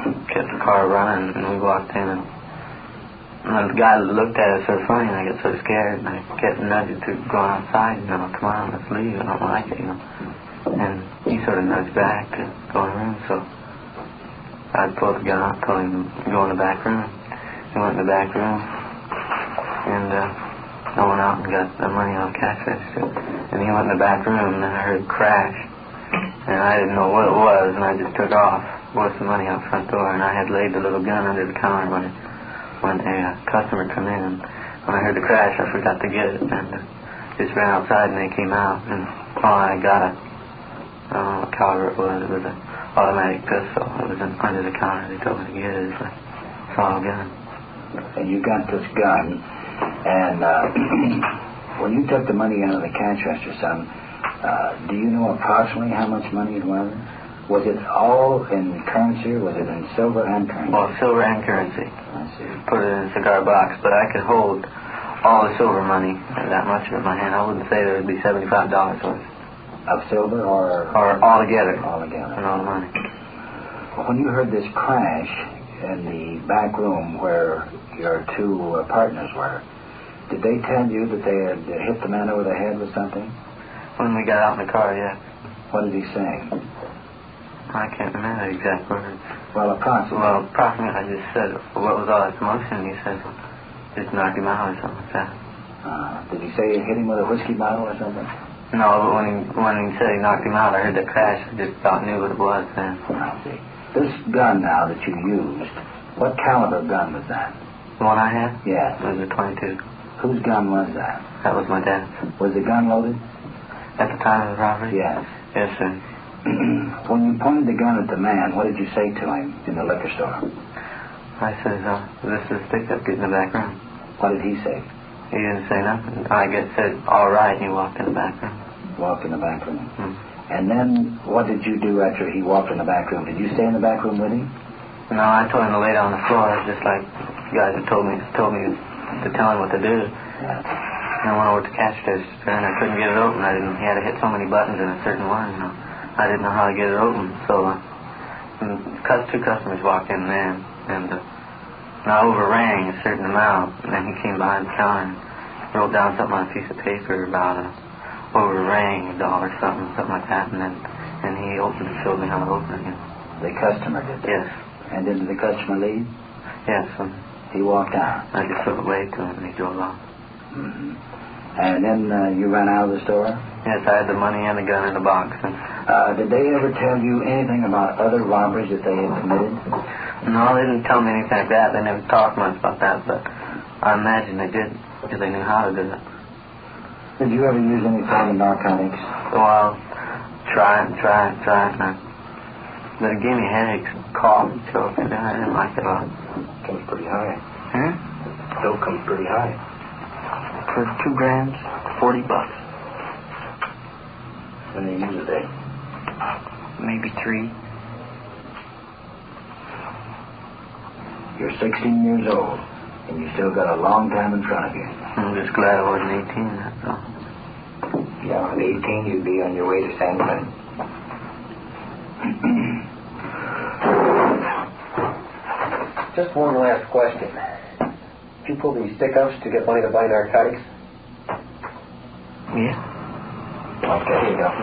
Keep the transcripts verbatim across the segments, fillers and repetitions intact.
kept the car running, and we walked in, and, and the guy looked at it so funny, and I got so scared, and I kept nudging to go outside, you know, come on, let's leave, I don't like it, you know. And he sort of nudged back to go in the room, so I pulled the gun out, told him to go in the back room. He went in the back room, and uh, I went out and got the money on cash register. And he went in the back room, and then I heard a crash, and I didn't know what it was, and I just took off with the money out front door, and I had laid the little gun under the counter when it, when a uh, customer come in. And when I heard the crash, I forgot to get it, and uh, just ran outside, and they came out, and oh, I got it. I don't know what caliber it was. It was an automatic pistol. It was in, under the counter. They told me to get it. It's a small gun. And you got this gun, and uh, when you took the money out of the cash register, son, uh, do you know approximately how much money it was? Was it all in currency, or was it in silver and currency? Well, silver and currency. I see. Put it in a cigar box, but I could hold all the silver money, that much of it in my hand. I wouldn't say there would be seventy-five dollars worth. Of silver, or? Or all together. All together. And all the money. Well, when you heard this crash in the back room where your two uh, partners were, did they tell you that they had hit the man over the head with something? When we got out in the car, yeah. What did he say? I can't remember the exact words. Well, approximately. Well, approximately, I just said, what was all that commotion? He said, just knocked him out or something like that. Uh, did he say he hit him with a whiskey bottle or something? No, but when he, when he said he knocked him out, I heard the crash. I just about knew what it was then. I see. This gun now that you used, what caliber gun was that? The one I had? Yes. It was a twenty-two. Whose gun was that? That was my dad's. Was the gun loaded? At the time of the robbery? Yes. Yes, sir. When you pointed the gun at the man, what did you say to him in the liquor store? I said, uh, this is pickup, get in the back room. What did he say? He didn't say nothing. I guess said, all right, and he walked in the back room. Walked in the back room. Hmm. And then what did you do after he walked in the back room? Did you stay in the back room with him? No, I told him to lay down on the floor, just like you guys had told me, told me to tell him what to do. Yeah. And I went over to cash register, and I couldn't get it open. I didn't. He had to hit so many buttons in a certain one, you know. I didn't know how to get it open, so uh, and two customers walked in then, and uh, and I overrang a certain amount, and then he came behind the counter and wrote down something on a piece of paper about uh, overrang a dollar something, something like that, and then and he opened it, showed me how to open it. You know. The customer did that? Yes. And did the customer leave? Yes. Um, he walked out? I just took a wave to him, and he drove off. Mm-hmm. And then uh, you ran out of the store? Yes, I had the money and the gun in the box. And uh, did they ever tell you anything about other robberies that they had committed? No, they didn't tell me anything like that. They never talked much about that, but I imagine they did, because they knew how to do it. Did you ever use any form of narcotics? Well, try it, try it, try it. And but it gave me headaches, cough, and choke, and I didn't like it a lot. Comes pretty high. Hmm? Still comes pretty high. For two grams, forty bucks. When do you use a day? Maybe three. You're sixteen years old, and you still got a long time in front of you. I'm just glad I wasn't eighteen, that's all. Yeah, at eighteen, you'd be on your way to San Quentin. Just one last question. Did you pull these stick-ups to get money to buy narcotics? Yeah. Okay, here you go.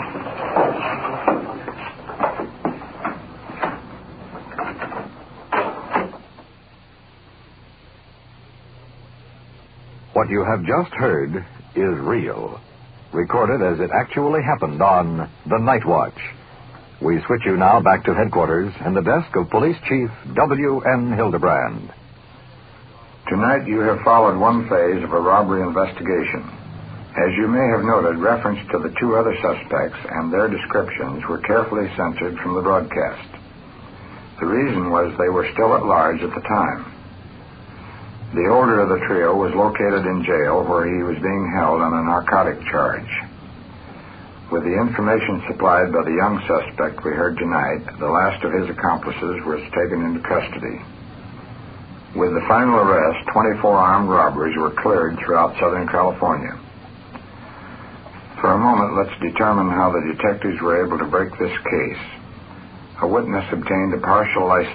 What you have just heard is real, recorded as it actually happened on The Night Watch. We switch you now back to headquarters and the desk of Police Chief W N Hildebrand. Tonight you have followed one phase of a robbery investigation. As you may have noted, reference to the two other suspects and their descriptions were carefully censored from the broadcast. The reason was they were still at large at the time. The older of the trio was located in jail where he was being held on a narcotic charge. With the information supplied by the young suspect we heard tonight, the last of his accomplices was taken into custody. With the final arrest, twenty-four armed robberies were cleared throughout Southern California. For a moment, let's determine how the detectives were able to break this case. A witness obtained a partial license